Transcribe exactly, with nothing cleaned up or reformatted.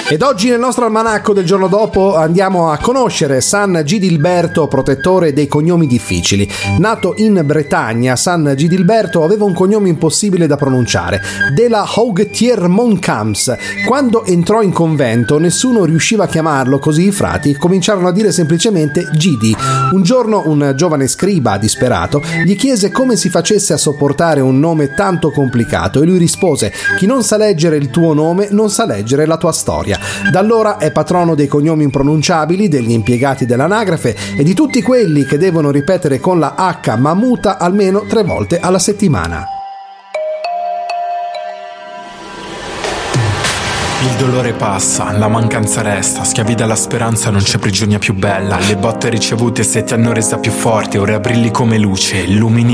Ed oggi nel nostro almanacco del giorno dopo andiamo a conoscere San Gidilberto, protettore dei cognomi difficili. Nato in Bretagna, San Gidilberto aveva un cognome impossibile da pronunciare, della Hougtier-Moncamps. Quando entrò in convento nessuno riusciva a chiamarlo, così i frati cominciarono a dire semplicemente Gidi. Un giorno un giovane scriba, disperato, gli chiese come si facesse a sopportare un nome tanto complicato e lui rispose: chi non sa leggere il tuo nome non sa leggere la tua storia. Da allora è patrono dei cognomi impronunciabili, degli impiegati dell'anagrafe e di tutti quelli che devono ripetere con la H mamuta almeno tre volte alla settimana. Il dolore passa, la mancanza resta, schiavi dalla speranza, non c'è prigionia più bella. Le botte ricevute se ti hanno resa più forte, ora brilli come luce, illumini